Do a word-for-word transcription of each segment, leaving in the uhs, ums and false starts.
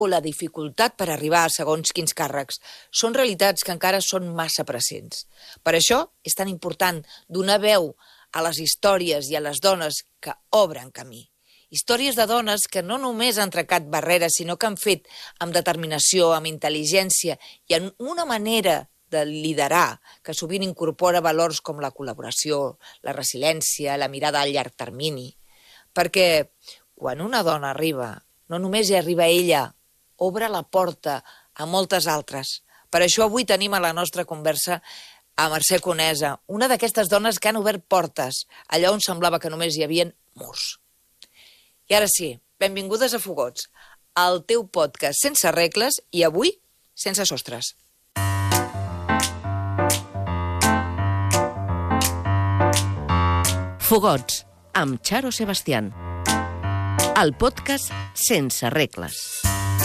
o la dificultat per arribar a segons quins càrrecs són realitats que encara són massa presents. Per això és tan important donar veu a les històries i a les dones que obren camí. Històries de dones que no només han trencat barreres, sinó que han fet amb determinació, amb intel·ligència i amb una manera de liderar que sovint incorpora valors com la col·laboració, la resiliència, la mirada a llarg termini. Perquè quan una dona arriba, no només hi arriba ella, obre la porta a moltes altres. Per això avui tenim a la nostra conversa a Mercè Conesa, una d'aquestes dones que han obert portes allà on semblava que només hi havia murs. I ara sí, benvingudes a Fogots, al teu podcast sense regles i avui sense sostres. Fogots, amb Charo Sebastián. El podcast sense regles.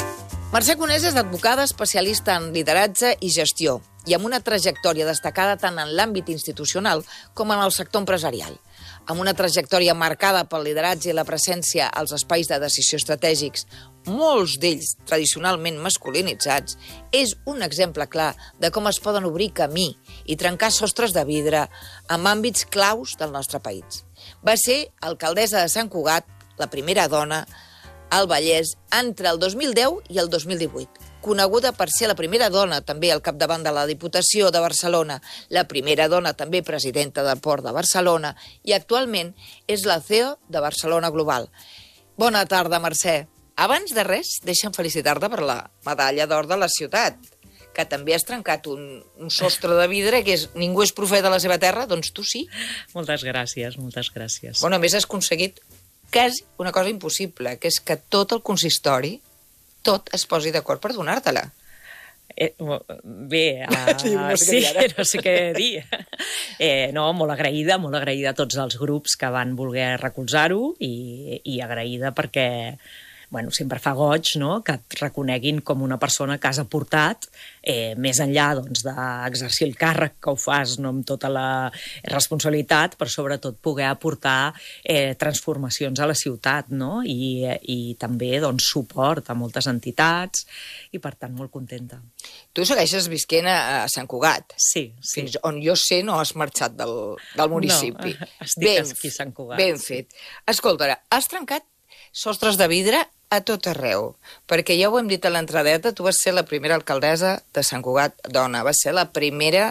Mercè Conesa és advocada especialista en lideratge i gestió i amb una trajectòria destacada tant en l'àmbit institucional com en el sector empresarial. Amb una trajectòria marcada pel lideratge i la presència als espais de decisió estratègics, molts d'ells tradicionalment masculinitzats, és un exemple clar de com es poden obrir camí i trencar sostres de vidre en àmbits claus del nostre país. Va ser alcaldessa de Sant Cugat, la primera dona al Vallès, entre el dos mil deu i el dos mil divuit. Coneguda per ser la primera dona també al capdavant de la Diputació de Barcelona, la primera dona també presidenta del Port de Barcelona i actualment és la C E O de Barcelona Global. Bona tarda, Mercè. Abans de res, deixa'm felicitar-te per la medalla d'or de la ciutat, que també has trencat un, un sostre de vidre, que és ningú és profeta de la seva terra, doncs tu sí. Moltes gràcies, moltes gràcies. Bueno, a més has aconseguit quasi una cosa impossible, que és que tot el consistori tot es posi d'acord per donar-te-la. Eh, bé, uh, sí, no sé què dir. Eh, no, molt agraïda, molt agraïda a tots els grups que van voler recolzar-ho i, i agraïda perquè bueno, sempre fa goig, no?, que et reconeguin com una persona que has aportat, eh, més enllà doncs, d'exercir el càrrec que ho fas, no?, amb tota la responsabilitat, però sobretot poder aportar eh, transformacions a la ciutat, no?, i, i també doncs, suport a moltes entitats, i per tant molt contenta. Tu segueixes visquent a Sant Cugat. Sí, sí. Fins on jo sé no has marxat del, del municipi. No, estic ben, aquí a Sant Cugat. Ben fet. Escolta, has trencat sostres de vidre a tot arreu, perquè ja ho hem dit a l'entradeta, tu vas ser la primera alcaldessa de Sant Cugat dona, vas ser la primera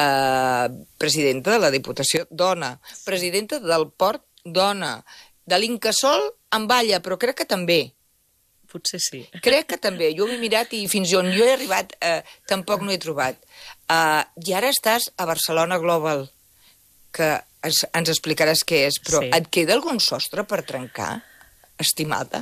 eh, presidenta de la Diputació dona, presidenta del Port dona, de l'Incasòl en Balla, però crec que també. Potser sí. Crec que també. Jo ho he mirat i fins on jo he arribat eh, tampoc no he trobat. Uh, I ara estàs a Barcelona Global, que es, ens explicaràs què és, però sí. Et queda algun sostre per trencar? Estimada?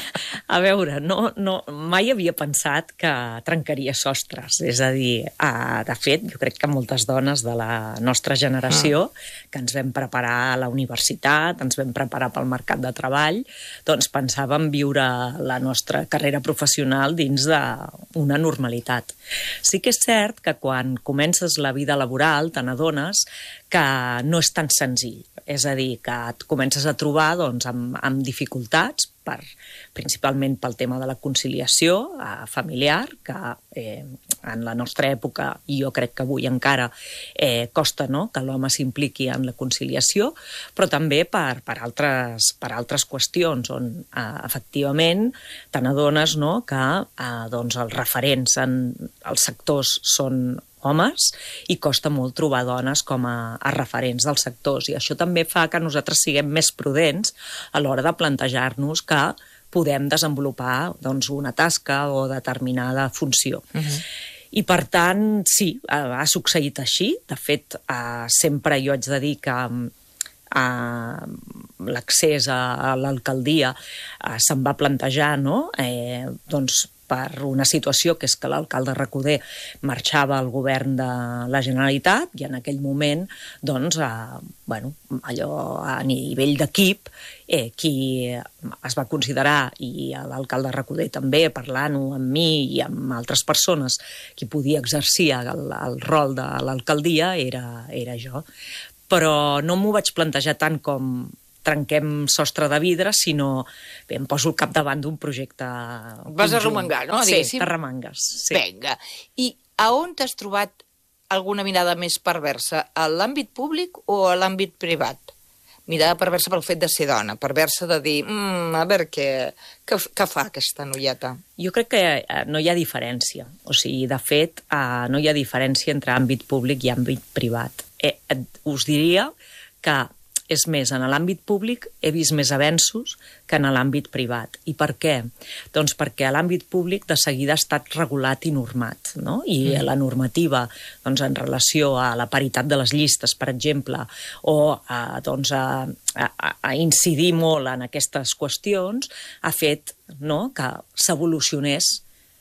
A veure, no, no, mai havia pensat que trencaria sostres. És a dir, eh, de fet, jo crec que moltes dones de la nostra generació, ah. que ens vam preparar a la universitat, ens vam preparar pel mercat de treball, doncs pensàvem viure la nostra carrera professional dins d'una normalitat. Sí que és cert que quan comences la vida laboral te n'adones que no és tan senzill. És a dir, que et comences a trobar doncs, amb, amb dificultats, per, principalment pel tema de la conciliació eh, familiar, que eh, en la nostra època, i jo crec que avui encara, eh, costa, no?, que l'home s'impliqui en la conciliació, però també per, per, altres, per altres qüestions, on eh, efectivament te n'adones, no?, que eh, doncs, els referents en els sectors són homes i costa molt trobar dones com a, a referents dels sectors. I això també fa que nosaltres siguem més prudents a l'hora de plantejar-nos que podem desenvolupar doncs, una tasca o determinada funció. Uh-huh. I per tant, sí, ha, ha succeït així. De fet, eh, sempre jo haig de dir que eh, l'accés a, a l'alcaldia eh, se'n va plantejar, no?, eh, doncs, per una situació que és que l'alcalde Recoder marxava al govern de la Generalitat i en aquell moment, doncs, eh, bueno, allò a nivell d'equip, eh, qui es va considerar, i l'alcalde Recoder també, parlant-ho amb mi i amb altres persones, qui podia exercir el, el rol de l'alcaldia era, era jo. Però no m'ho vaig plantejar tant com trenquem sostre de vidre, sinó bé, em poso al capdavant d'un projecte Vas a remengar, no? Sí, Diguéssim. t'arremangues. Sí. Vinga. I a on t'has trobat alguna mirada més perversa? A l'àmbit públic o a l'àmbit privat? Mirada perversa pel fet de ser dona, perversa de dir, mm, a veure què, què, què fa aquesta noieta? Jo crec que eh, no hi ha diferència. O sigui, de fet, eh, no hi ha diferència entre àmbit públic i àmbit privat. Eh, eh, us diria que és més, en l'àmbit públic he vist més avenços que en l'àmbit privat. I per què? Doncs perquè l'àmbit públic de seguida ha estat regulat i normat, no? I mm. la normativa doncs, en relació a la paritat de les llistes, per exemple, o a, doncs, a, a, a incidir molt en aquestes qüestions, ha fet, no?, que s'evolucionés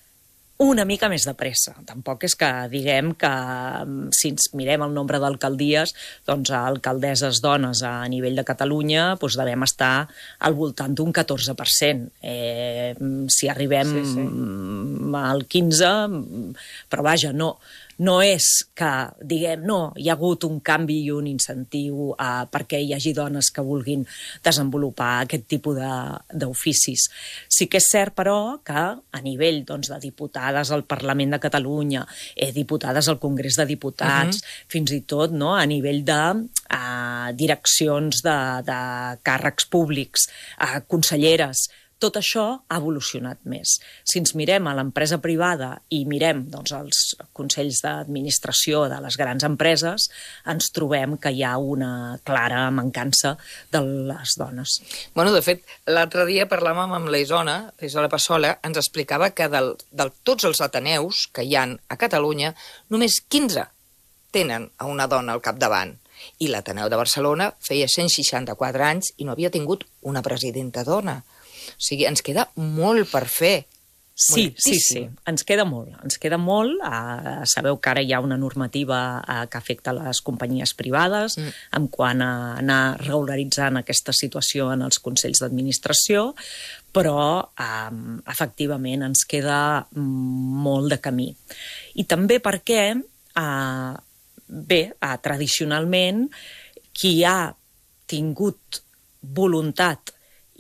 una mica més de pressa. Tampoc és que diguem que si ens mirem el nombre d'alcaldies, doncs alcaldesses dones a nivell de Catalunya doncs devem estar al voltant d'un catorze per cent. Eh, si arribem sí, sí. al quinze, però vaja, no... No és que, diguem, no, hi ha hagut un canvi i un incentiu eh, perquè hi hagi dones que vulguin desenvolupar aquest tipus d'oficis. Sí que és cert, però, que a nivell doncs, de diputades al Parlament de Catalunya, eh, diputades al Congrés de Diputats, uh-huh. fins i tot no, a nivell de eh, direccions de, de càrrecs públics, eh, conselleres, tot això ha evolucionat més. Si ens mirem a l'empresa privada i mirem doncs, els consells d'administració de les grans empreses, ens trobem que hi ha una clara mancança de les dones. Bueno, de fet, l'altre dia parlàvem amb la Isona, la Isona Passola, ens explicava que de tots els ateneus que hi ha a Catalunya, només quinze tenen a una dona al capdavant. I l'Ateneu de Barcelona feia cent seixanta-quatre anys i no havia tingut una presidenta dona. O sigui, ens queda molt per fer. Sí, sí, sí, ens queda molt. Ens queda molt. Uh, sabeu que ara hi ha una normativa uh, que afecta les companyies privades mm. en quant a anar regularitzant aquesta situació en els consells d'administració, però um, efectivament ens queda molt de camí. I també perquè, uh, bé, uh, tradicionalment, qui ha tingut voluntat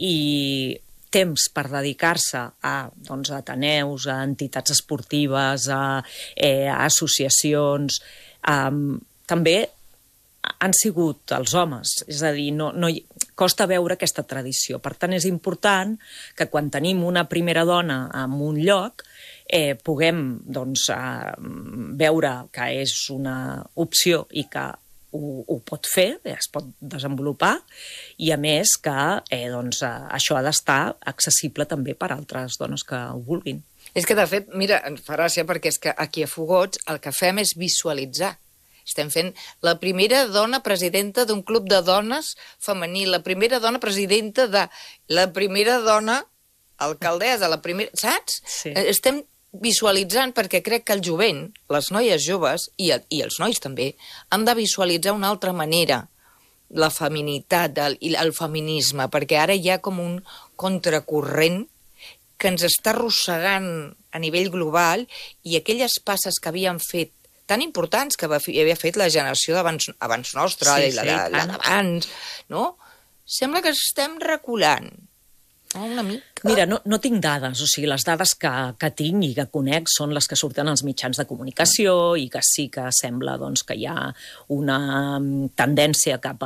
i temps per dedicar-se a, doncs, a ateneus, a entitats esportives, a, eh, a associacions, um, també han sigut els homes. És a dir, no, no hi, costa veure aquesta tradició. Per tant, és important que quan tenim una primera dona en un lloc eh, puguem doncs, eh, veure que és una opció i que Ho, ho pot fer, es pot desenvolupar, i a més que eh, doncs, això ha d'estar accessible també per a altres dones que ho vulguin. És que, de fet, mira, em fa gràcia perquè és que aquí a Fogots el que fem és visualitzar. Estem fent la primera dona presidenta d'un club de dones femení, la primera dona presidenta de... la primera dona alcaldessa, la primera... Saps? Sí. Estem visualitzant, perquè crec que el jovent, les noies joves, i, el, i els nois també, han de visualitzar una altra manera la feminitat el, i el feminisme, perquè ara hi ha com un contracorrent que ens està arrossegant a nivell global i aquelles passes que havien fet tan importants que havia fet la generació d'abans abans nostra sí, i la, sí, la, la d'abans, no? Sembla que estem reculant. Una mica. Mira, no, no tinc dades, o sigui, les dades que, que tinc i que conec són les que surten als mitjans de comunicació i que sí que sembla doncs, que hi ha una tendència cap a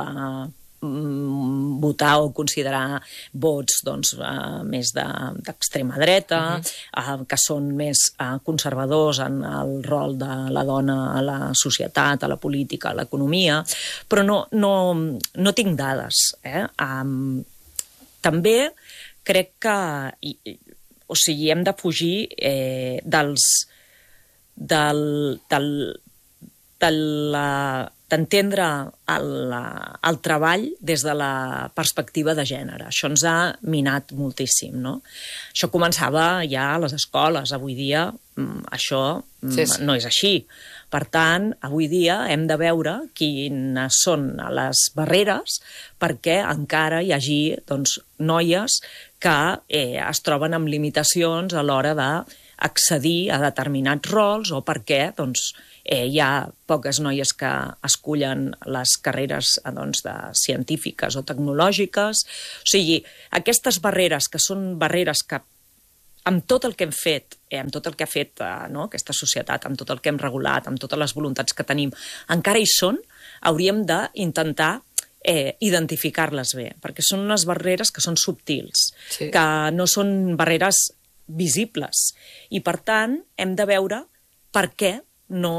mm, votar o considerar vots doncs, uh, més d'extrema de, dreta, uh-huh. uh, que són més uh, conservadors en el rol de la dona a la societat, a la política, a l'economia, però no, no, no tinc dades. Eh? Um, també crec que i, o sigui, hem de fugir eh, dels del, del, de la, d'entendre el, el treball des de la perspectiva de gènere. Això ens ha minat moltíssim, no? Això començava ja a les escoles. Avui dia això sí, sí. no és així. Per tant, avui dia hem de veure quines són les barreres perquè encara hi hagi doncs, noies que eh, es troben amb limitacions a l'hora de accedir a determinats rols o per què doncs, eh, hi ha poques noies que escullen les carreres eh, doncs, de científiques o tecnològiques. O sigui, aquestes barreres, que són barreres que amb tot el que hem fet, eh, amb tot el que ha fet eh, no, aquesta societat, amb tot el que hem regulat, amb totes les voluntats que tenim, encara hi són, hauríem d'intentar eh, identificar-les bé, perquè són unes barreres que són subtils, sí. que no són barreres visibles. I, per tant, hem de veure per què no,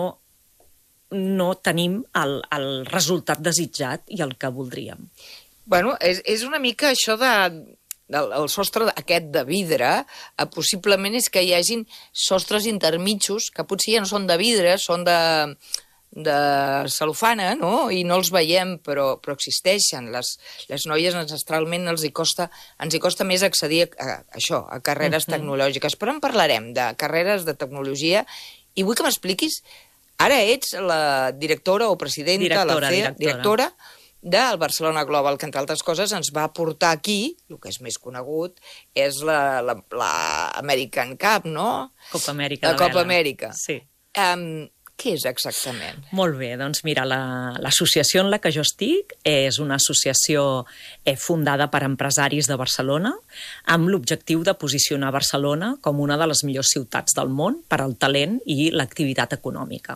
no tenim el, el resultat desitjat i el que voldríem. Bueno, és, és una mica això de... El, el sostre aquest de vidre, eh, possiblement és que hi hagin sostres intermitjos, que potser ja no són de vidre, són de, de cel·lofana, no? I no els veiem, però, però existeixen. Les, les noies ancestralment els hi costa, ens hi costa més accedir a, a, a això, a carreres uh-huh. tecnològiques. Però en parlarem de carreres de tecnologia i vull que m'expliquis, ara ets la directora o presidenta, directora, la C E A, directora. directora del Barcelona Global, que, entre altres coses, ens va portar aquí, el que és més conegut, és la, la, la American Cup, no? Copa Amèrica la de Copa vela. Amèrica. Sí. Um, què és exactament? Molt bé, doncs mira, l'associació la, en la que jo estic és una associació eh, fundada per empresaris de Barcelona amb l'objectiu de posicionar Barcelona com una de les millors ciutats del món per al talent i l'activitat econòmica.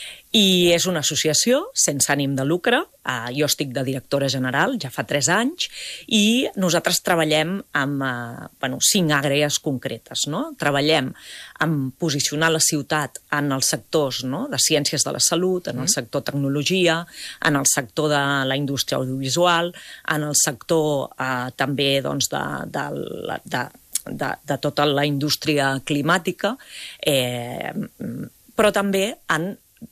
I és una associació sense ànim de lucre, eh, jo estic de directora general, ja fa tres anys, i nosaltres treballem amb eh, bueno, cinc àrees concretes. No? Treballem en posicionar la ciutat en els sectors no? de ciències de la salut, en el sector tecnologia, en el sector de la indústria audiovisual, en el sector eh, també doncs, de, de, de, de, de tota la indústria climàtica, eh, però també en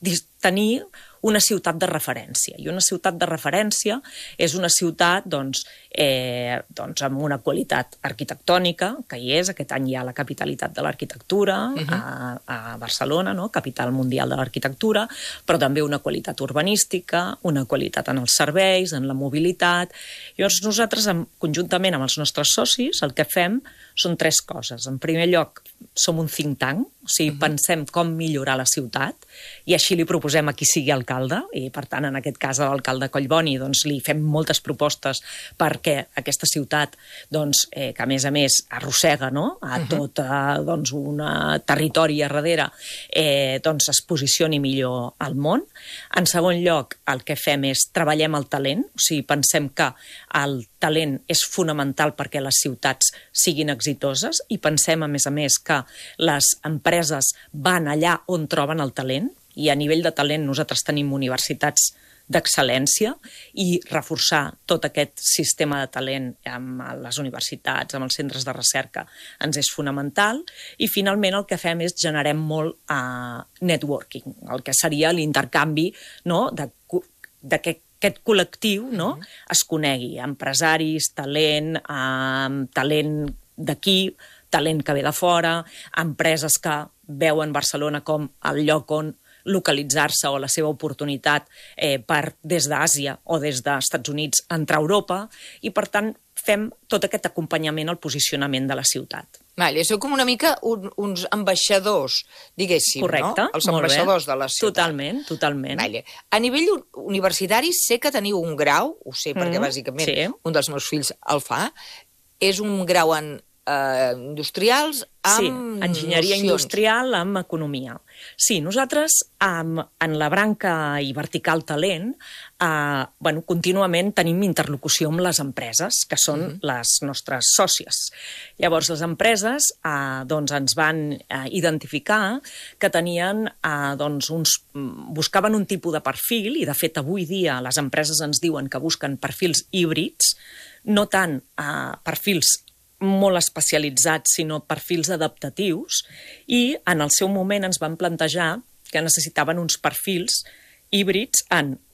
tenir una ciutat de referència. I una ciutat de referència és una ciutat doncs, eh, doncs amb una qualitat arquitectònica, que hi és, aquest any hi ha la capitalitat de l'arquitectura uh-huh. a, a Barcelona, no? Capital mundial de l'arquitectura, però també una qualitat urbanística, una qualitat en els serveis, en la mobilitat. Llavors nosaltres, conjuntament amb els nostres socis, el que fem són tres coses. En primer lloc, som un think tank, o sigui, uh-huh. pensem com millorar la ciutat, i així li proposem a qui sigui alcalde, i per tant, en aquest cas, a l'alcalde Collboni, doncs li fem moltes propostes perquè aquesta ciutat, doncs, eh, que a més a més arrossega, no?, a uh-huh. tot eh, doncs, un territori a darrere, eh, doncs es posicioni millor al món. En segon lloc, el que fem és treballem el talent, o sigui, pensem que el talent és fonamental perquè les ciutats siguin exitoses i pensem, a més a més, que les empreses van allà on troben el talent, i a nivell de talent nosaltres tenim universitats d'excel·lència, i reforçar tot aquest sistema de talent amb les universitats, amb els centres de recerca, ens és fonamental. I finalment el que fem és generem molt uh, networking, el que seria l'intercanvi, no?, de, de que aquest col·lectiu, no?, es conegui, empresaris, talent, uh, talent d'aquí, talent que ve de fora, empreses que veuen Barcelona com el lloc on localitzar-se o la seva oportunitat eh, per des d'Àsia o des dels Estats Units entrar a Europa, i per tant fem tot aquest acompanyament al posicionament de la ciutat. Vale, sou com una mica un, uns ambaixadors, diguéssim, correcte, no? Els ambaixadors de la ciutat. Totalment, totalment. Vale. A nivell universitari sé que teniu un grau, ho sé perquè mm, bàsicament sí. un dels meus fills el fa, és un grau en eh, industrials amb sí, enginyeria nocions. industrial amb economia. Sí, nosaltres amb, en la branca i vertical talent eh, bueno, contínuament tenim interlocució amb les empreses, que són uh-huh. les nostres sòcies. Llavors, les empreses eh, doncs ens van eh, identificar que tenien eh, doncs uns, buscaven un tipus de perfil, i de fet avui dia les empreses ens diuen que busquen perfils híbrids, no tant eh, perfils molt especialitzats, sinó perfils adaptatius, i en el seu moment ens van plantejar que necessitaven uns perfils híbrids en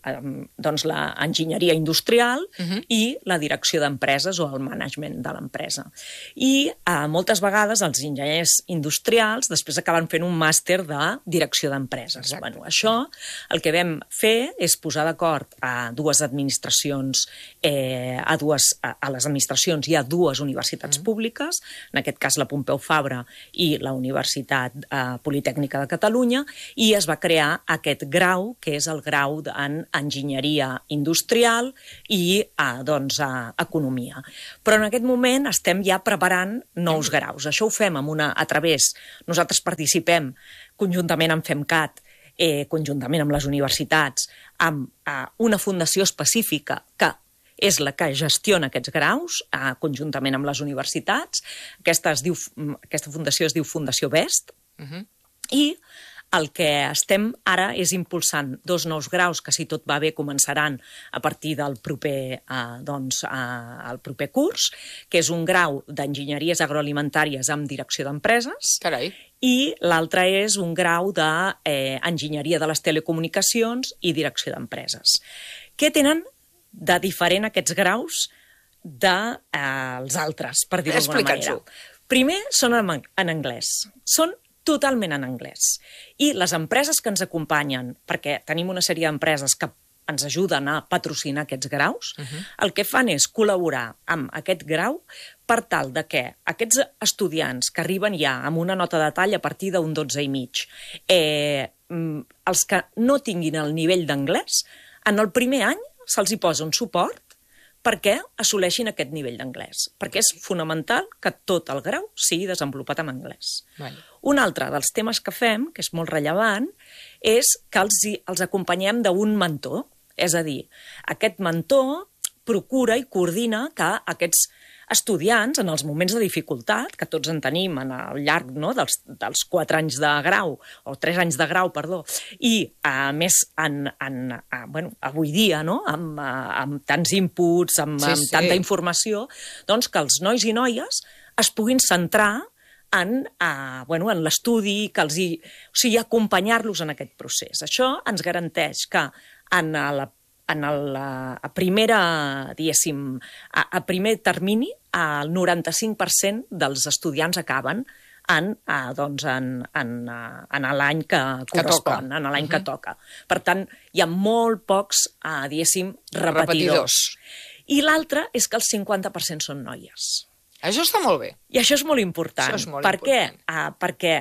doncs, l'enginyeria industrial uh-huh. i la direcció d'empreses o el management de l'empresa. I eh, moltes vegades els enginyers industrials després acaben fent un màster de direcció d'empreses. Bueno, això el que vam fer és posar d'acord a dues administracions, eh, a, dues, a, a les administracions hi ha dues universitats uh-huh. públiques, en aquest cas la Pompeu Fabra i la Universitat eh, Politècnica de Catalunya, i es va crear aquest grau, que és el grau en enginyeria industrial i eh, doncs, eh, economia. Però en aquest moment estem ja preparant nous graus. Això ho fem amb una, a través, nosaltres participem conjuntament amb FEMCAT, eh, conjuntament amb les universitats, amb eh, una fundació específica que és la que gestiona aquests graus, eh, conjuntament amb les universitats. Aquesta, es diu, aquesta fundació es diu Fundació Best, uh-huh. i el que estem ara és impulsant dos nous graus que, si tot va bé, començaran a partir del proper, eh, doncs, eh, el proper curs, que és un grau d'enginyeries agroalimentàries amb direcció d'empreses. Carai. I l'altre és un grau d'enginyeria de, eh, de les telecomunicacions i direcció d'empreses. Què tenen de diferent aquests graus dels eh, altres, per dir-ho d'alguna manera? Primer, són en, en anglès. Són totalment en anglès. I les empreses que ens acompanyen, perquè tenim una sèrie d'empreses que ens ajuden a patrocinar aquests graus, uh-huh. el que fan és col·laborar amb aquest grau per tal de que aquests estudiants que arriben ja amb una nota de tall a partir d'un dotze i mig, eh, els que no tinguin el nivell d'anglès, en el primer any se'ls hi posa un suport perquè assoleixin aquest nivell d'anglès, perquè és fonamental que tot el grau sigui desenvolupat en anglès. Bueno. Un altre dels temes que fem, que és molt rellevant, és que els, els acompanyem d'un mentor. És a dir, aquest mentor procura i coordina que aquests estudiants, en els moments de dificultat, que tots en tenim al llarg, no, dels, dels quatre anys de grau, o tres anys de grau, perdó, i a més en, en, a, bueno, avui dia, no, amb, amb tants inputs, amb, sí, amb sí. tanta informació, doncs que els nois i noies es puguin centrar en, uh, bueno, en l'estudi, que els hi, o sigui, acompanyar-los en aquest procés. Això ens garanteix que en la en el, a primera, diguéssim, a, a primer termini, el noranta-cinc per cent dels estudiants acaben en, a, doncs en, en, en l'any que correspon, que en l'any uh-huh. que toca. Per tant, hi ha molt pocs, a, diguéssim, repetidors. repetidors. I l'altre és que el cinquanta per cent són noies. Això està molt bé. I això és molt important. Això és molt per important. Què? Ah, perquè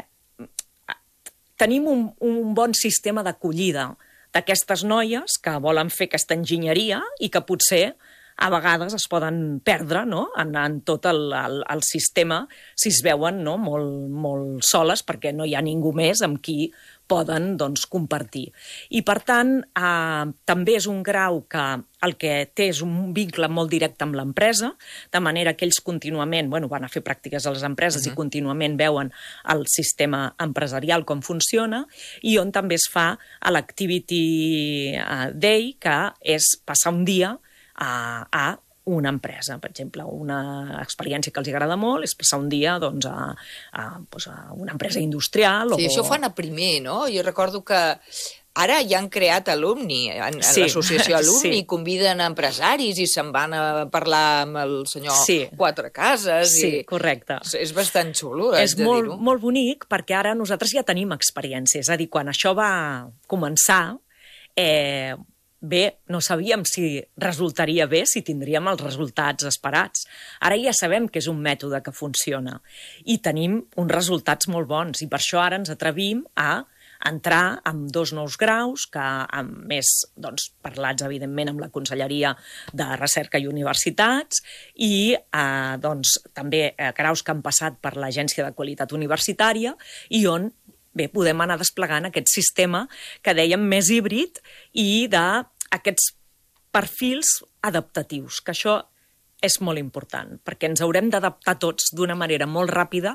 tenim un, un bon sistema d'acollida d'aquestes noies que volen fer aquesta enginyeria i que potser a vegades es poden perdre, no? en, en tot el, el, el sistema si es veuen, no? molt, molt soles perquè no hi ha ningú més amb qui poden doncs, compartir. I per tant, eh, també és un grau que el que té és un vincle molt directe amb l'empresa, de manera que ells contínuament bueno, van a fer pràctiques a les empreses uh-huh. i contínuament veuen el sistema empresarial com funciona, i on també es fa a l'Activity Day, que és passar un dia a, a una empresa. Per exemple, una experiència que els agrada molt és passar un dia doncs, a, a, doncs, a una empresa industrial. Sí, o... això ho fan a primer, no? Jo recordo que ara ja han creat Alumni, en, sí, l'associació Alumni, sí. conviden empresaris i se'n van a parlar amb el senyor sí. Quatre Cases. Sí, i... correcte. És bastant xulo, és de molt, dir-ho. Molt bonic, perquè ara nosaltres ja tenim experiència. És a dir, quan això va començar, eh, bé, no sabíem si resultaria bé, si tindríem els resultats esperats. Ara ja sabem que és un mètode que funciona i tenim uns resultats molt bons, i per això ara ens atrevim a entrar amb dos nous graus, que amb més doncs, parlats, evidentment, amb la Conselleria de Recerca i Universitats, i eh, doncs, també eh, graus que han passat per l'Agència de Qualitat Universitària, i on bé, podem anar desplegant aquest sistema que dèiem més híbrid i d'aquests perfils adaptatius, que això és molt important, perquè ens haurem d'adaptar tots d'una manera molt ràpida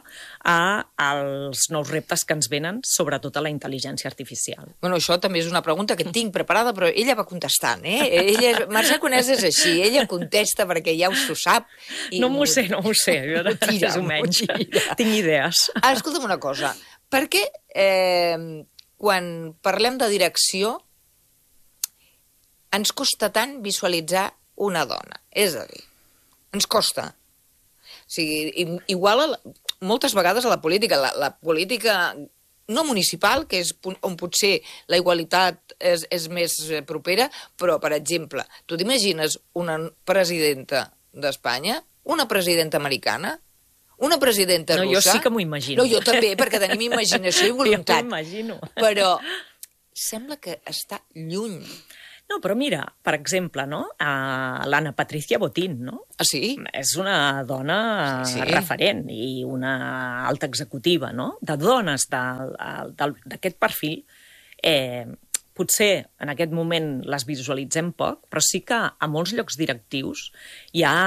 als nous reptes que ens venen, sobretot a la intel·ligència artificial. Bueno, això també és una pregunta que tinc preparada, però ella va contestant, eh? Ella, Mercè Conesa és així, ella contesta perquè ja ho sap. I no m'ho sé, no m'ho sé, jo tira, més o menys. Tinc idees. Ah, escolta'm una cosa, per què eh, quan parlem de direcció ens costa tant visualitzar una dona. És a dir, ens costa. O sigui, igual a la, moltes vegades a la política, la, la política no municipal, que és on potser la igualtat és, és més propera, però, per exemple, tu t'imagines una presidenta d'Espanya, una presidenta americana, una presidenta russa... No, jo sí que m'ho imagino. No, jo també, perquè tenim imaginació i voluntat. Jo m'ho imagino. Però sembla que està lluny. No, però mira, per exemple, no? Uh, l'Anna Patricia Botín, no? Ah, sí? És una dona sí, sí. referent i una alta executiva, no? De dones d'aquest perfil, eh, potser en aquest moment les visualitzem poc, però sí que a molts llocs directius hi ha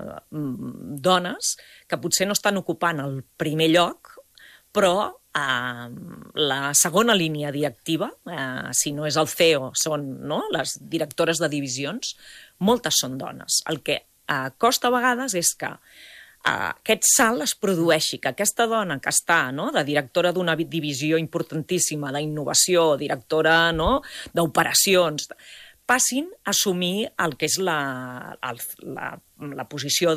dones que potser no estan ocupant el primer lloc, però eh, la segona línia directiva, eh, si no és el C E O, són no? les directores de divisions, moltes són dones. El que eh, costa a vegades és que eh, aquest salt es produeixi, que aquesta dona que està no? de directora d'una divisió importantíssima d'innovació, directora no? d'operacions, passin a assumir el que és la, el, la, la posició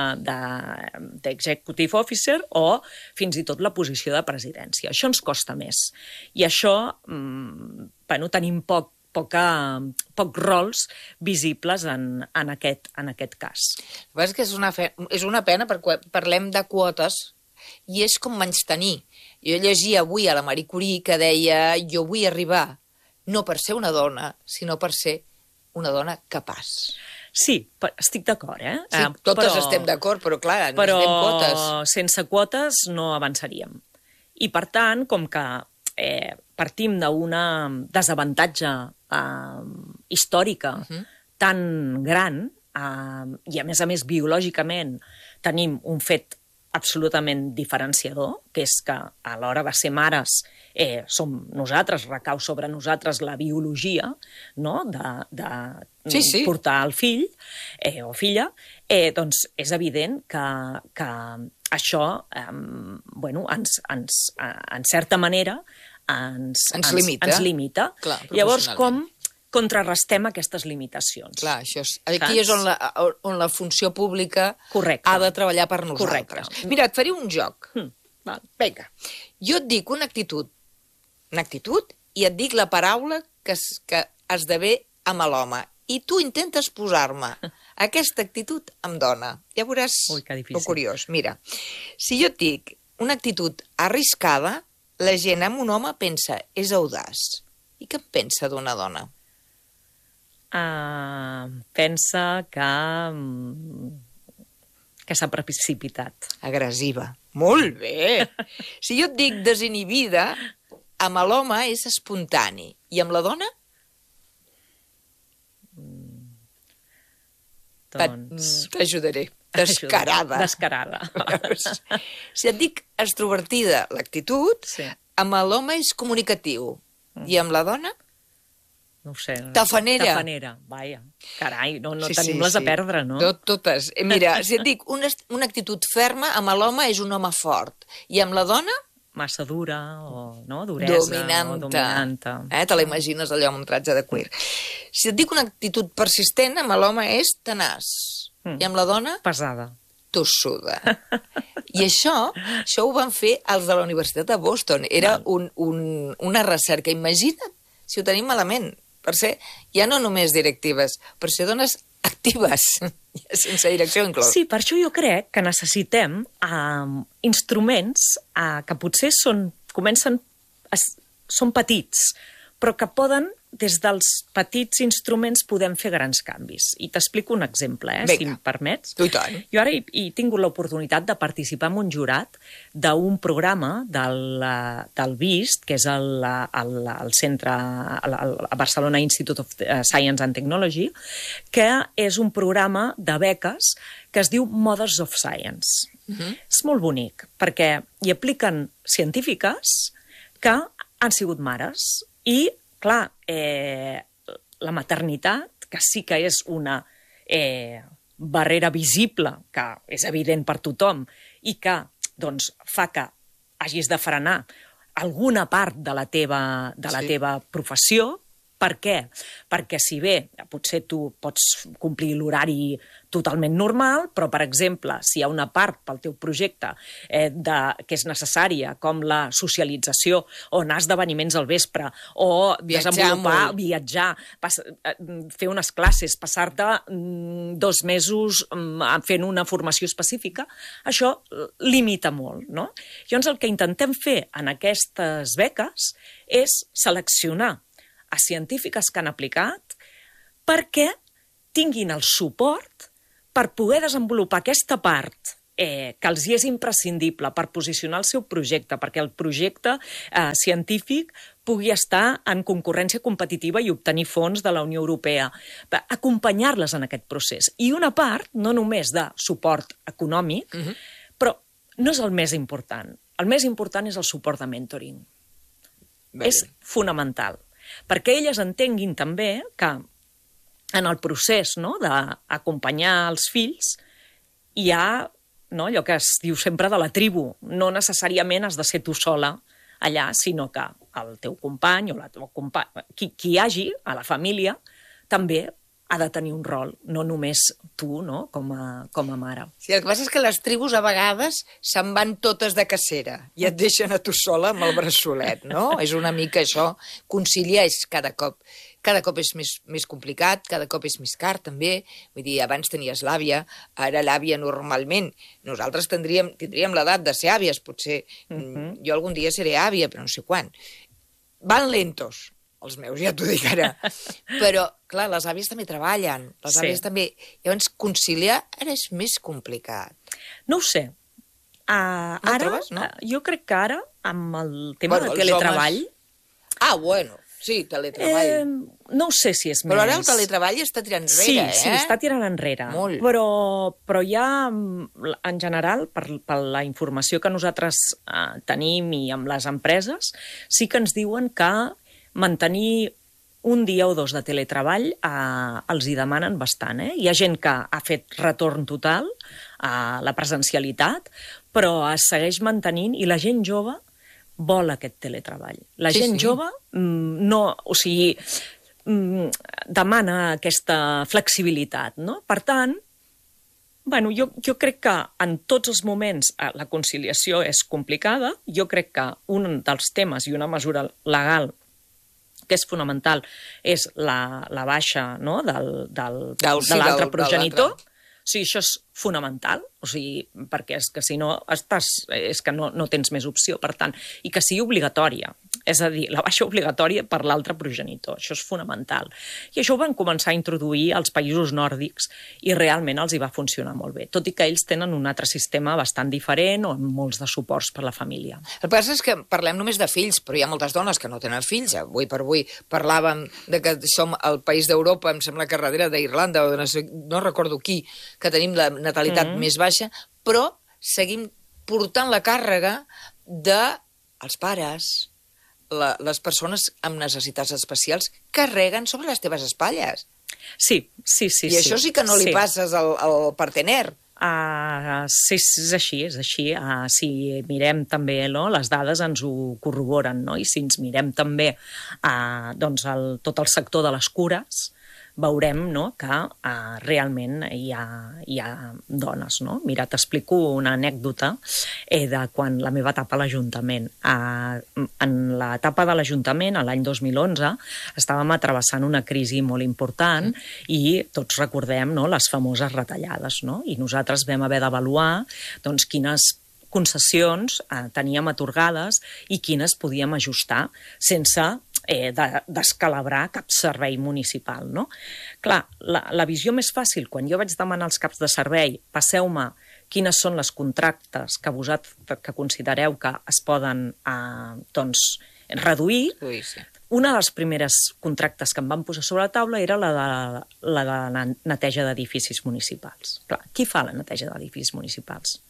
d'executive de, de, officer o fins i tot la posició de presidència. Això ens costa més. I això, mmm, bueno, tenim poc, poca, poc rols visibles en, en, aquest, en aquest cas. El que és que és una, fe, és una pena perquè parlem de quotes i és com menystenir. Jo llegia avui a la Marie Curie que deia jo vull arribar no per ser una dona, sinó per ser una dona capaç. Sí, estic d'acord, eh? Sí, totes però, estem d'acord, però clar, però necessitem quotes. Però sense quotes no avançaríem. I per tant, com que eh, partim d'una desavantatge eh, històrica uh -huh. tan gran, eh, i a més a més biològicament tenim un fet absolutament diferenciador, que és que a l'hora de ser mares eh, som nosaltres, recau sobre nosaltres la biologia no? de, de sí, sí. portar el fill eh, o filla, eh, doncs és evident que, que això eh, bueno, ens, ens, en certa manera ens, ens limita. Ens, ens limita. Clar, llavors, com contrarrestem aquestes limitacions. Clar, això és, aquí és on la, on la funció pública Correcte. ha de treballar per nosaltres. Correcte. Mira, et faré un joc. Mm. Val. Vinga. Jo et dic una actitud, una actitud, i et dic la paraula que, es, que esdevé amb l'home. I tu intentes posar-me aquesta actitud amb dona. Ja veuràs Ui, que difícil. el curiós. Mira, si jo et dic una actitud arriscada, la gent amb un home pensa, és audaç. I què en pensa d'una dona? Uh, pensa que, que s'ha precipitat. Agressiva. Molt bé. Si jo et dic desinhibida, amb l'home és espontani. I amb la dona? Mm. Doncs... T'ajudaré. Descarada. Descarada. Si et dic extrovertida, l'actitud, sí. amb l'home és comunicatiu. Mm. I amb la dona? No ho sé. Tafanera. Tafanera, vaja. Carai, no, no sí, tenim sí, les sí. a perdre, no? Tot, totes. Mira, si et dic una, una actitud ferma, amb l'home és un home fort. I amb la dona? Massa dura, o no? Duresa, dominanta. o dominanta. Eh? Te la imagines allò amb un tratge de cuir. Si et dic una actitud persistent, amb l'home és tenaç. Mm. I amb la dona? Pesada. Tossuda. I això, això ho van fer els de la Universitat de Boston. Era un, un, una recerca. Imagina't si ho tenim malament. Per ser, ja no només directives, per ser dones actives, sense direcció inclòs. Sí, per això jo crec que necessitem uh, instruments uh, que potser són, comencen, a, són petits, però que poden, des dels petits instruments, podem fer grans canvis. I t'explico un exemple, eh, si em permets. I tant. Jo ara he, he tingut l'oportunitat de participar en un jurat d'un programa del, del BIST, que és el, el, el centre, el, el Barcelona Institute of Science and Technology, que és un programa de beques que es diu Mothers of Science. Uh-huh. És molt bonic, perquè hi apliquen científiques que han sigut mares i clar, eh, la maternitat, que sí que és una eh, barrera visible, que és evident per tothom, i que doncs, fa que hagis de frenar alguna part de la teva, de la sí. teva professió, Per què? Perquè si bé potser tu pots complir l'horari totalment normal, però, per exemple, si hi ha una part pel teu projecte eh, de, que és necessària, com la socialització, o anar a esdeveniments al vespre, o Viatjar desenvolupar, molt. viatjar, pas, eh, fer unes classes, passar-te mm, dos mesos mm, fent una formació específica, això limita molt, no? Llavors, el que intentem fer en aquestes beques és seleccionar a científiques que han aplicat perquè tinguin el suport per poder desenvolupar aquesta part eh, que els hi és imprescindible per posicionar el seu projecte, perquè el projecte eh, científic pugui estar en concurrència competitiva i obtenir fons de la Unió Europea, acompanyar-les en aquest procés. I una part, no només de suport econòmic, uh-huh. però no és el més important. El més important és el suport de mentoring. Bé. És fonamental. Perquè elles entenguin també que en el procés, no, d'acompanyar els fills hi ha, no, allò que es diu sempre de la tribu. No necessàriament has de ser tu sola allà, sinó que el teu company o la teva companya, qui, qui hi hagi a la família, també ha de tenir un rol, no només tu, no?, com a, com a mare. Sí, el que passa és que les tribus a vegades se'n van totes de cacera i et deixen a tu sola amb el braçolet, no? És una mica això, conciliar és cada cop, cada cop és més, més complicat, cada cop és més car també, vull dir, abans tenies l'àvia, ara l'àvia normalment, nosaltres tindríem, tindríem l'edat de ser àvies, potser, uh-huh. jo algun dia seré àvia, però no sé quan. Van lentos, els meus, ja t'ho dic ara. Però, clar, les àvies també treballen. Les sí. àvies també... Llavors, conciliar ara és més complicat. No ho sé. Uh, no ara, trobes, no? Jo crec que ara, amb el tema bueno, de teletreball... Homes... Ah, bueno, sí, teletreball. Eh, no ho sé si és però més... Però ara el teletreball està tirant enrere, sí, eh? Sí, està tirant enrere. Molt. Però, però ja, en general, per, per la informació que nosaltres eh, tenim i amb les empreses, sí que ens diuen que mantenir un dia o dos de teletreball eh, els hi demanen bastant. Eh? Hi ha gent que ha fet retorn total a la presencialitat, però es segueix mantenint i la gent jove vol aquest teletreball. La sí, gent sí. jove no, o sigui, demana aquesta flexibilitat, no? Per tant, bueno, jo, jo crec que en tots els moments la conciliació és complicada. Jo crec que un dels temes i una mesura legal que és fonamental és la, la baixa, no?, del, del, del, sí, de l'altre progenitor. O sigui, això és fonamental, o sigui, perquè és que si no estàs, és que no, no tens més opció, per tant, i que sigui obligatòria, és a dir, la baixa obligatòria per l'altre progenitor, això és fonamental. I això ho van començar a introduir als països nòrdics i realment els hi va funcionar molt bé, tot i que ells tenen un altre sistema bastant diferent o amb molts de suports per la família. El que passa és que parlem només de fills, però hi ha moltes dones que no tenen fills. Avui per avui parlàvem de que som el país d'Europa, em sembla que darrere d'Irlanda o de no, sé, no recordo qui, que tenim la natalitat mm-hmm. més baixa, però seguim portant la càrrega de els pares, la, les persones amb necessitats especials carreguen sobre les teves espatlles. Sí, sí, sí. I això sí que no li sí. passes al, al partener. Uh, sí, és així, és així. Uh, si mirem també, no, les dades ens ho corroboren, no? I si ens mirem també uh, doncs el, tot el sector de les cures, veurem, no, que uh, realment hi ha, hi ha dones. No? Mira, t'explico una anècdota eh, de quan la meva etapa a l'Ajuntament. Uh, en l'etapa de l'Ajuntament, l'any dos mil onze, estàvem atravessant una crisi molt important i tots recordem, no, les famoses retallades. No? I nosaltres vam haver d'avaluar doncs, quines concessions eh, teníem atorgades i quines podíem ajustar sense Eh, de, descalabrar cap servei municipal, no? Clar, la, la visió més fàcil, quan jo vaig demanar als caps de servei, passeu-me quines són les contractes que vosaltres que considereu que es poden eh, doncs, reduir, Ui, sí. Una de les primeres contractes que em van posar sobre la taula era la de la, de la neteja d'edificis municipals. Clar, qui fa la neteja d'edificis municipals?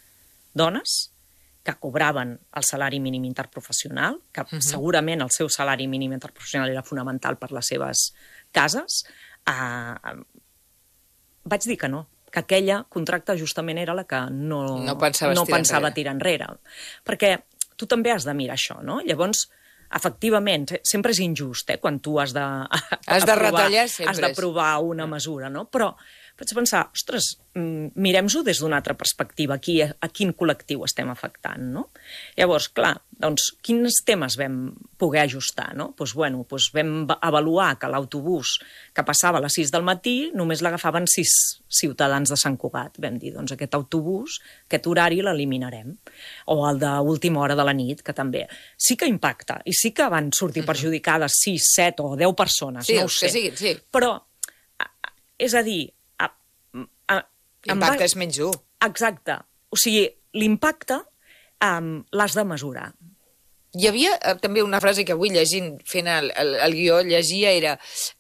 Dones que cobraven el salari mínim interprofessional, que uh-huh. segurament el seu salari mínim interprofessional era fonamental per les seves cases, eh, vaig dir que no, que aquella contracte justament era la que no, no pensava, no tirar, pensava enrere. tirar enrere. Perquè tu també has de mirar això, no? Llavors, efectivament, sempre és injust, eh, quan tu has de... Has de retallar sempre. Has d'aprovar una mesura, no? Però pots pensar, ostres, mirem-ho des d'una altra perspectiva, aquí, a, a quin col·lectiu estem afectant, no? Llavors, clar, doncs, quins temes vam poder ajustar, no? Doncs, bueno, doncs vam avaluar que l'autobús que passava a les sis del matí només l'agafaven sis ciutadans de Sant Cugat. Vam dir, doncs, aquest autobús, aquest horari l'eliminarem. O el d'última hora de la nit, que també. Sí que impacta, i sí que van sortir perjudicades sis, set o deu persones, sí, no ho sé. Que siguin, sí. Però, és a dir, l'impacte és menys dur. Exacte. O sigui, l'impacte um, l'has de mesurar. Hi havia eh, també una frase que avui llegint, fent el, el, el guió, llegia, era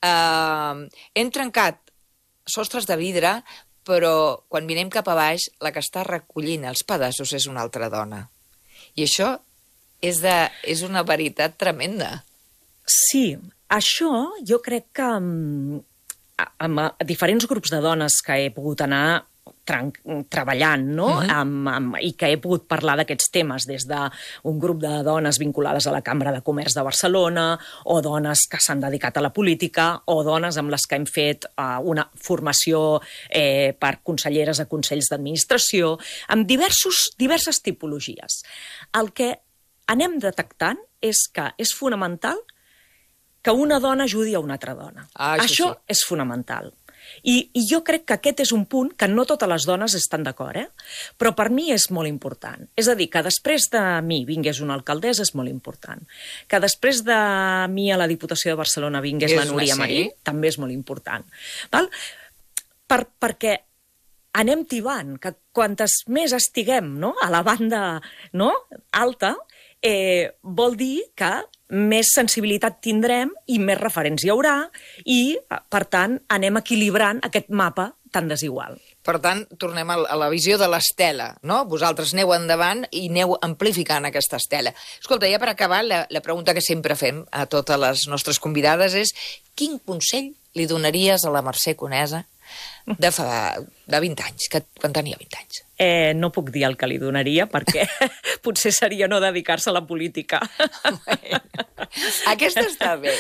eh, hem trencat sostres de vidre, però quan mirem cap a baix, la que està recollint els pedaços és una altra dona. I això és, de, és una veritat tremenda. Sí, això jo crec que um, amb diferents grups de dones que he pogut anar treballant, no? Uh-huh. amb, amb, i que he pogut parlar d'aquests temes des d'un grup de dones vinculades a la Cambra de Comerç de Barcelona, o dones que s'han dedicat a la política, o dones amb les que hem fet uh, una formació eh, per conselleres a consells d'administració, amb diversos, diverses tipologies. El que anem detectant és que és fonamental que una dona ajudi a una altra dona. Ah, això això sí. És fonamental. I, I jo crec que aquest és un punt que no totes les dones estan d'acord, eh? Però per mi és molt important. És a dir, que després de mi vingués una alcaldessa és molt important. Que després de mi a la Diputació de Barcelona vingués la Núria Marí també és molt important. Val? Per, perquè anem tibant, que quantes més estiguem, no?, a la banda, no?, alta, eh, vol dir que més sensibilitat tindrem i més referents hi haurà i, per tant, anem equilibrant aquest mapa tan desigual. Per tant, tornem a la visió de l'estela, no? Vosaltres aneu endavant i aneu amplificant aquesta estela. Escolta, ja per acabar, la, la pregunta que sempre fem a totes les nostres convidades és quin consell li donaries a la Mercè Conesa de fa de vint anys, que, quan tenia vint anys? Eh, no puc dir el que li donaria, perquè potser seria no dedicar-se a la política. Bueno, aquesta està bé.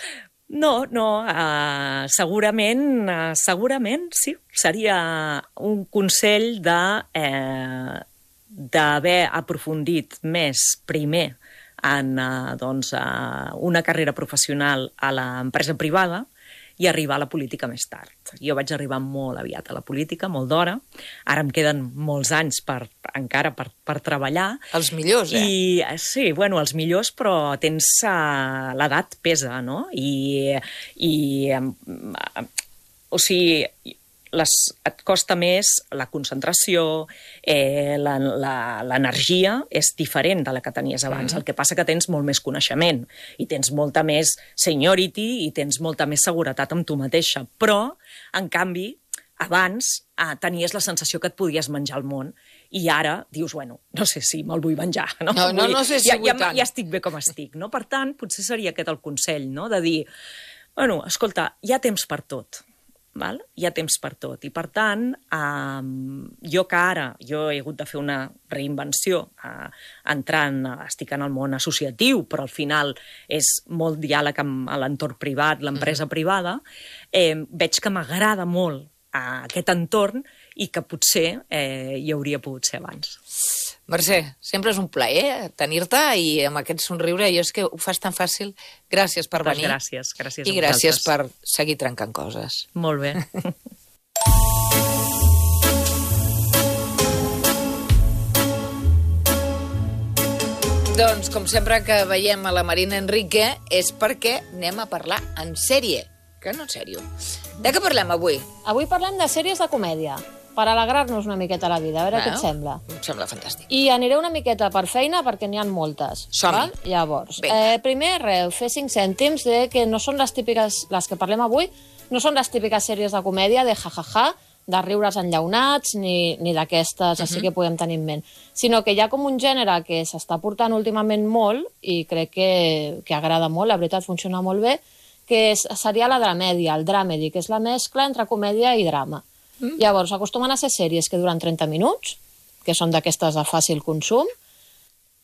No, no, uh, segurament, uh, segurament, sí, seria un consell de eh, d'haver aprofundit més primer en uh, doncs, uh, una carrera professional a l'empresa privada i arribar a la política més tard. Jo vaig arribar molt aviat a la política, molt d'hora. Ara em queden molts anys per, encara per, per treballar. Els millors, eh? I, sí, bueno, els millors, però tens... Uh, l'edat pesa, no? I... i um, o sigui... Les, et costa més la concentració, eh, l'energia és diferent de la que tenies abans. Mm. El que passa que tens molt més coneixement i tens molta més seniority i tens molta més seguretat amb tu mateixa. Però, en canvi, abans ah, tenies la sensació que et podies menjar el món i ara dius, bueno, no sé si me'l vull menjar. No, no, no, no sé si ja, vull ja, tant. Ja estic bé com estic, no? Per tant, potser seria aquest el consell, no? De dir, bueno, escolta, hi ha temps per tot. Val? Hi ha temps per tot. I, per tant, eh, jo que ara jo he hagut de fer una reinvenció eh, entrant, estic en el món associatiu, però al final és molt diàleg amb l'entorn privat, l'empresa mm. privada, eh, veig que m'agrada molt eh, aquest entorn i que potser eh, hi hauria pogut ser abans. Mercè, sempre és un plaer tenir-te i amb aquest somriure, jo és que ho fas tan fàcil. Gràcies per Moltes venir. gràcies, gràcies a I gràcies vosaltres. per seguir trencant coses. Molt bé. Doncs, com sempre que veiem a la Marina Enrique, és perquè anem a parlar en sèrie, que no en sèrio. De què parlem avui? Avui parlem de sèries de comèdia, per alegrar-nos una miqueta la vida, a veure Bueno, què et sembla. Em sembla fantàstic. I aniré una miqueta per feina perquè n'hi ha moltes. Som-hi. Val? Llavors, Vinga. eh, primer, res, fer cinc cèntims de que no són les típiques, les que parlem avui, no són les típiques sèries de comèdia de ja-ja-ja, de riures enllaunats, ni, ni d'aquestes, així que podem tenir en ment. Sinó que hi ha com un gènere que s'està portant últimament molt i crec que, que agrada molt, la veritat funciona molt bé, que és, seria la dramèdia, el dramedy, que és la mescla entre comèdia i drama. Mm. Llavors, acostumen a ser sèries que duren trenta minuts, que són d'aquestes de fàcil consum.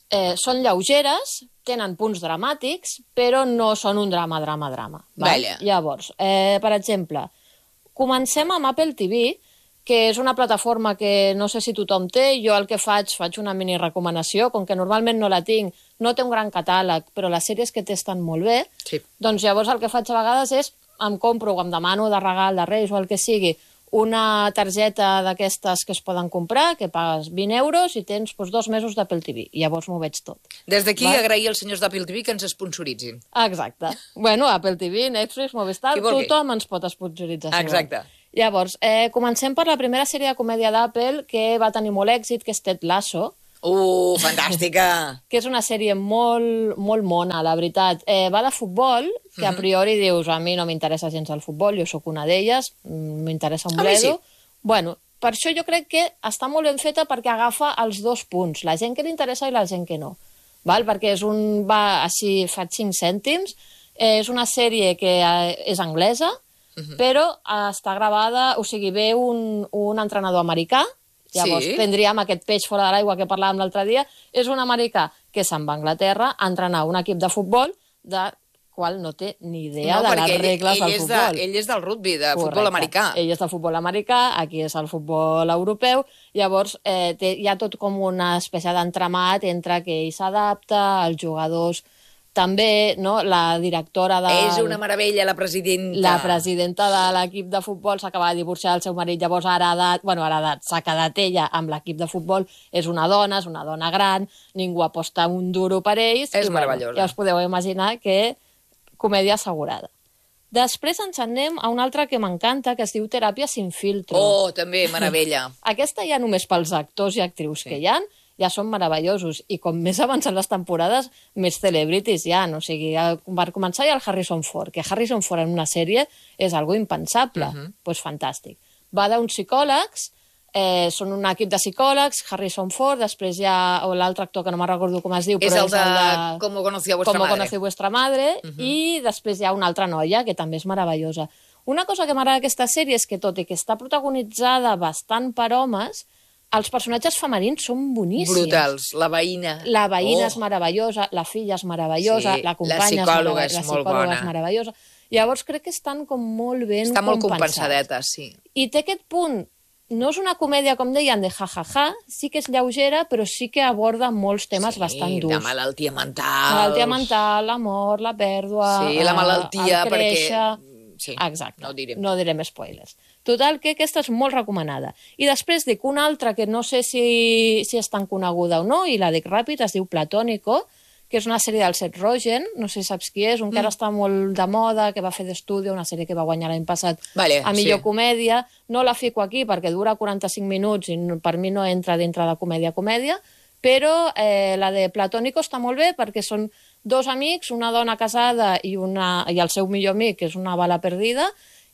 eh, són lleugeres, tenen punts dramàtics, però no són un drama, drama, drama. Val? Vale. Llavors, eh, per exemple, comencem amb Apple T V, que és una plataforma que no sé si tothom té. Jo el que faig, faig una mini recomanació, com que normalment no la tinc, no té un gran catàleg, però les sèries que té estan molt bé, Sí. doncs llavors el que faig a vegades és, em compro o em demano de regal, de Reis o el que sigui, una targeta d'aquestes que es poden comprar, que pagues vint euros i tens doncs, dos mesos d'Apple T V. I llavors m'ho veig tot. Des d'aquí Val? agrair als senyors d'Apple T V que ens esponsoritzin. Exacte. Bueno, Apple T V, Netflix, Movistar, Qui vulgui. tothom ens pot esponsoritzar. si vol. Exacte. Llavors, eh, comencem per la primera sèrie de comèdia d'Apple que va tenir molt èxit, que és Ted Lasso, Uh, fantàstica! que és una sèrie molt, molt mona, la veritat. Eh, va de futbol, que a priori dius, a mi no m'interessa gens el futbol, jo sóc una d'elles, mm, m'interessa un A mi sí. bledo. Bueno, per això jo crec que està molt ben feta perquè agafa els dos punts, la gent que li interessa i la gent que no. Val? Perquè és un, va així, fa cinc cèntims, eh, és una sèrie que eh, és anglesa, però està gravada, o sigui, ve un, un entrenador americà, llavors Sí. tindríem aquest peix fora de l'aigua que parlàvem l'altre dia, és un americà que se'n va a Anglaterra a entrenar un equip de futbol de qual no té ni idea de les perquè regles ell, ell del és futbol. De, ell és del rugby, de futbol Correcte. americà. Ell és del futbol americà, aquí és el futbol europeu, llavors eh, té, hi ha tot com una espècie d'entramat entre que ell s'adapta, els jugadors també, no? La directora de... És una meravella, la presidenta. La presidenta de l'equip de futbol s'acaba de divorciar del seu marit, llavors ha heredat, bueno, ha heredat, s'ha quedat ella amb l'equip de futbol, és una dona, és una dona gran, ningú aposta un duro per ells. És i, bueno, meravellosa. ja us podeu imaginar que comèdia assegurada. Després ens anem a una altra que m'encanta, que es diu Teràpia sin filtro. Oh, també, meravella. Aquesta ja només pels actors i actrius sí. que hi ha, ja són meravellosos. I com més avancen les temporades, més celebrities hi ha. O sigui, per començar hi ha el Harrison Ford, que Harrison Ford en una sèrie és algo impensable. Doncs uh -huh. pues fantàstic. Va d'uns psicòlegs, eh, són un equip de psicòlegs, Harrison Ford, després hi ha l'altre actor que no me'n recordo com es diu, És però el de, és el de... Com conocí a vuestra Com madre. conocí vuestra madre, uh -huh. i després hi ha una altra noia, que també és meravellosa. Una cosa que m'agrada d'aquesta sèrie és que, tot i que està protagonitzada bastant per homes, els personatges femenins són boníssims. Brutals. La veïna. La veïna Oh. és meravellosa, la filla és meravellosa, Sí, la companya la psicòloga és, és la molt psicòloga bona. és meravellosa. Llavors crec que estan com molt ben Està molt compensats. compensadeta, sí. I té aquest punt, no és una comèdia, com deien, de ja-ja-ja, sí que és lleugera, però sí que aborda molts temes sí, bastant durs. de malaltia mental. Malaltia mental, l'amor, la pèrdua... Sí, la malaltia, el créixer... perquè... Sí, Exacte, no ho direm. no direm spoilers. Total, que aquesta és molt recomanada. I després dic una altra que no sé si, si és tan coneguda o no, i la dic ràpid, es diu Platónico, que és una sèrie del Seth Rogen, no sé si saps qui és, un que ara està molt de moda, que va fer d'estudi, una sèrie que va guanyar l'any passat Vale, a millor sí. comèdia. No la fico aquí perquè dura quaranta-cinc minuts i no- per mi no entra dintre de comèdia-comèdia, però eh, la de Platónico està molt bé perquè són dos amics, una dona casada i, una, i el seu millor amic, que és una bala perdida,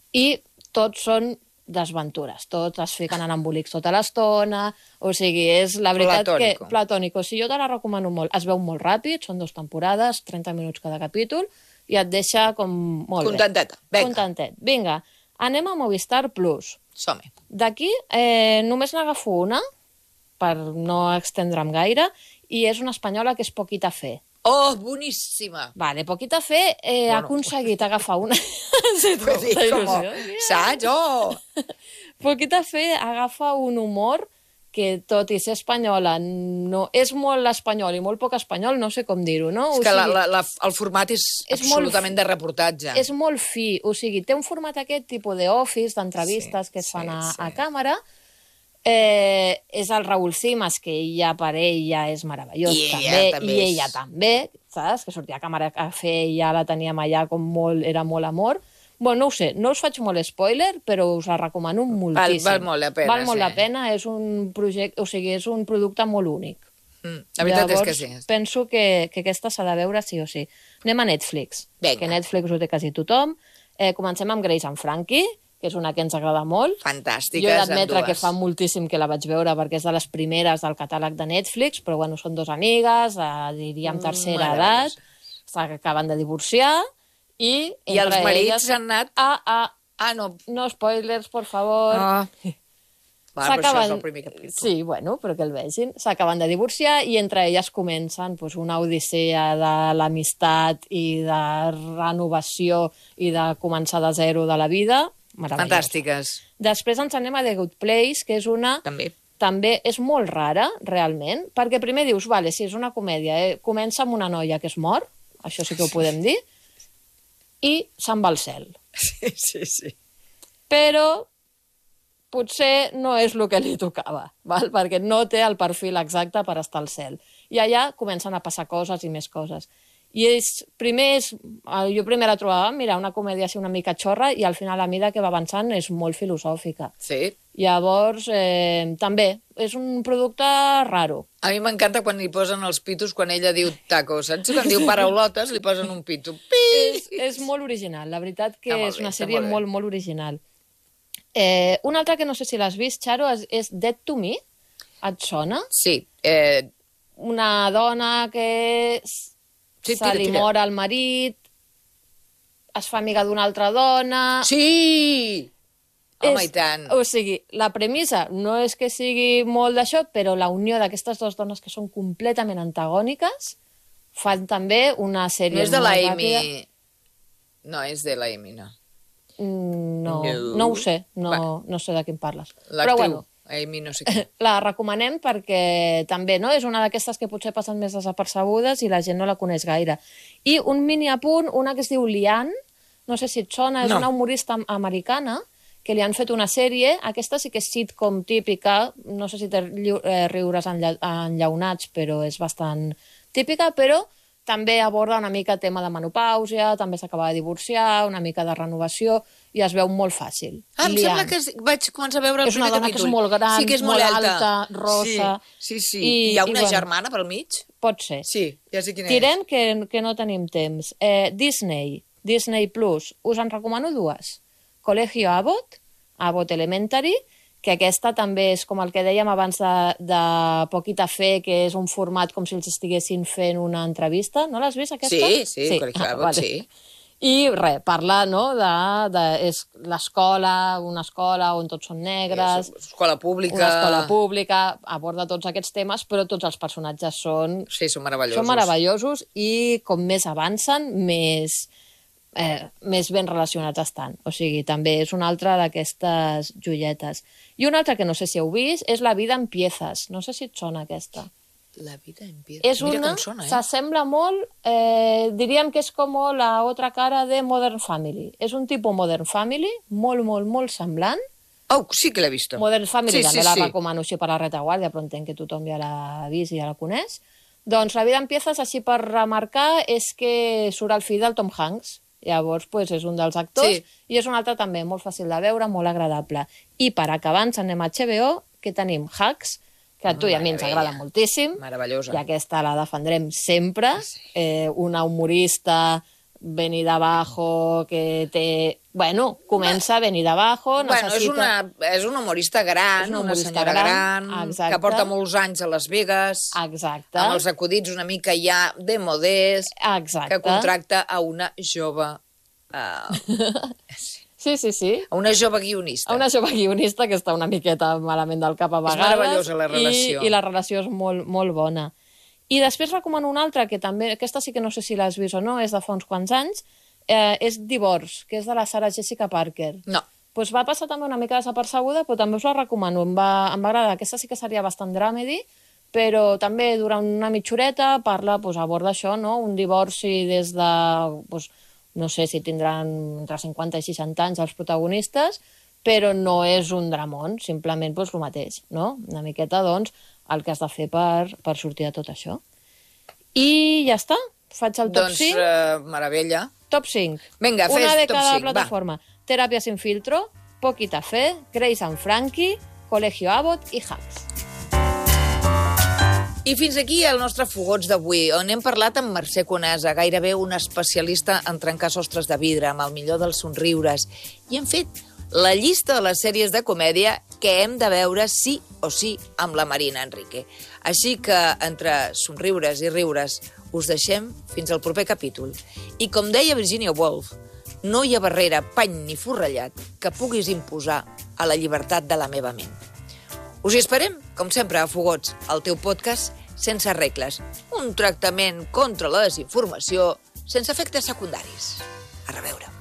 i tots són desventures, tots es fiquen en embolics tota l'estona, o sigui, és la veritat Platónico. que... Platónico. Sí, jo te la recomano molt. Es veu molt ràpid, són dues temporades, trenta minuts cada capítol, i et deixa com molt Contenteta. bé. Vinga. Contentet. Vinga, anem a Movistar Plus. Som-hi. D'aquí eh, només n'agafo una, per no extendre'm gaire, i és una espanyola que és Poquita Fe. Oh, boníssima. Vale, Poquita Fe eh, Bueno. ha aconseguit agafar una... sí, Vull dir, molta com... il·lusió. Saps? Oh! Poquita Fe agafa un humor que, tot i ser espanyola, no, és molt espanyol i molt poc espanyol, no sé com dir-ho, no? És O que la, sigui, la, la, el format és, és molt absolutament de reportatge. és molt fi, o sigui, té un format aquest tipus d'office, d'entrevistes Sí, que es fan sí, a, sí. a càmera. Eh, és el Raúl Cimas, que ella per ella és meravellós I ella també, també i és- ella també, saps? Que sortia a càmera a fer i ja la teníem allà com molt, era molt amor. Bueno, no ho sé, no us faig molt spoiler, però us la recomano moltíssim. val molt la pena, Val molt sí. la pena, és un projecte, o sigui, és un producte molt únic. Mm, la veritat Llavors, és que sí. penso que, que aquesta s'ha de veure sí o sí. Anem a Netflix, Vinga. que Netflix ho té quasi tothom. Eh, comencem amb Grace and Frankie, que és una que ens agrada molt. Fantàstiques, Jo he d'admetre ambdues. que fa moltíssim que la vaig veure perquè és de les primeres del catàleg de Netflix, però bueno, són dos amigues, eh, diríem tercera edat, s'acaben de divorciar i... I els entre marits elles- han anat... Ah, ah, Ah, no. no spoilers, por favor. Ah. Va, però això és el primer capítol. Sí, bueno, però que el vegin. S'acaben de divorciar i entre elles comencen pues, una odissea de l'amistat i de renovació i de començar de zero de la vida. Meravellós. Fantàstiques. Després ens anem a The Good Place, que és una... També. També és molt rara, realment, perquè primer dius, vale, si és una comèdia, eh? Comença amb una noia que es mor, això sí que ho podem dir, i se'n va al cel. Sí, sí, sí. Però potser no és el que li tocava, val? Perquè no té el perfil exacte per estar al cel. I allà comencen a passar coses i més coses. I és, primer és, jo primer la trobava, mira, una comèdia així una mica xorra, i al final, a mida que va avançant, és molt filosòfica. Sí. Llavors, eh, també, és un producte raro. A mi m'encanta quan li posen els pitos, quan ella diu taco, saps? Quan diu paraulotes, li posen un pito. És, és molt original, la veritat que Ah, molt és bé, una està sèrie molt bé. molt, molt original. Eh, una altra que no sé si l'has vist, Xaro, és, és Dead to Me. Et sona? Sí. Eh, Una dona que s- Sí, se tira, li tira. mor al marit, es fa amiga d'una altra dona... sí! Home, És- i tant. O sigui, la premissa no és que sigui molt d'això, però la unió d'aquestes dues dones que són completament antagòniques fan també una sèrie No és de molt l'Amy... ràpida. No, és de l'Amy, no. Mm, No, No. no ho sé, no, Va. no sé de quin parles. Però L'actriu, bueno, Amy no sé què. la recomanem perquè també no és una d'aquestes que potser passen més desapercebudes i la gent no la coneix gaire. I un mini apunt, una que es diu Lian, no sé si et sona, és No. una humorista am- americana que li han fet una sèrie, aquesta sí que és sitcom típica, no sé si té lliu- eh, riures enlla enllaunats, però és bastant típica, però també aborda una mica el tema de menopàusia, també s'acaba de divorciar, una mica de renovació, i es veu molt fàcil. Ah, em Lian. sembla que es- vaig començar a veure el És una primer dona que capítol. és molt gran, sí que és molt, molt alta, alta, rosa. Sí, sí. sí. I- I, Hi ha i una bueno. germana pel mig? Pot ser. Sí, ja sé quina Tirem que, que no tenim temps. Eh, Disney, Disney Plus, us en recomano dues. Colegio Abbott, Abbott Elementary, que aquesta també és com el que dèiem abans de, de Poquita Fe, que és un format com si els estiguessin fent una entrevista. No l'has vist, aquesta? Sí, sí, Colegio Abbott, sí. I res, parla no, de, de és l'escola, una escola on tots són negres, És escola pública. una escola pública, aborda tots aquests temes, però tots els personatges són Sí, són meravellosos. són meravellosos i com més avancen, més, eh, més ben relacionats estan. O sigui, també és una altra d'aquestes joietes. I una altra que no sé si heu vist és La vida en piezas. No sé si et sona aquesta. La vida empieza. És Mira una, com sona, eh? s'assembla molt, eh, diríem que és com la otra cara de Modern Family. És un tipus Modern Family, molt, molt, molt semblant. Oh, sí que l'he vist. Modern Family sí, també sí, la sí. recomano així per la retaguardia, però entenc que tothom ja l'ha vist i ja la coneix. Doncs La vida en piezas, així per remarcar, és que surt el fill del Tom Hanks. Llavors, pues, és un dels actors Sí. i és un altre també molt fàcil de veure, molt agradable. I per acabar ens anem a H B O, que tenim Hacks, que a tu i a mi ens Meravella. agrada moltíssim. Meravellosa. I aquesta la defendrem sempre. Eh, una humorista venida abajo, que té... Bueno, comença venida abajo, Bueno, és necessita... una, és una humorista gran, És una una, humorista senyora gran, gran, exacte. que porta molts anys a Las Vegas, Exacte. amb els acudits una mica ja de modest, Exacte. que contracta a una jove... Uh, Sí, sí, sí. a una jove guionista. A una jove guionista que està una miqueta malament del cap a És vegades. meravellosa la relació. I, i la relació és molt, molt bona. I després recomano una altra, que també, aquesta sí que no sé si l'has vist o no, és de fa uns quants anys, eh, és Divorce, que és de la Sarah Jessica Parker. No. Pues va passar també una mica desapercebuda, però també us la recomano, em va, em va agradar. Aquesta sí que seria bastant dramedy, però també durant una mitjoreta parla, pues, aborda això, no? Un divorci des de... Pues, no sé si tindran entre cinquanta i seixanta anys els protagonistes, però no és un dramón, simplement pues, el mateix, no? Una miqueta, doncs, el que has de fer per, per sortir de tot això. I ja està, faig el top Doncs, cinc. uh, meravella. Top cinc. Vinga, fes Una de top cada cinc, va. plataforma. Teràpia sin filtro, Poquita Fe, Grace and Frankie, Colegio Abbott i Hacks. I fins aquí el nostre Fogots d'avui, on hem parlat amb Mercè Conesa, gairebé una especialista en trencar sostres de vidre, amb el millor dels somriures, i hem fet la llista de les sèries de comèdia que hem de veure sí o sí amb la Marina Enrique. Així que, entre somriures i riures, us deixem fins al proper capítol. I com deia Virginia Woolf, no hi ha barrera, pany ni forrellat que puguis imposar a la llibertat de la meva ment. Us hi esperem, com sempre, a Fogots, el teu podcast sense regles. Un tractament contra la desinformació sense efectes secundaris. A reveure.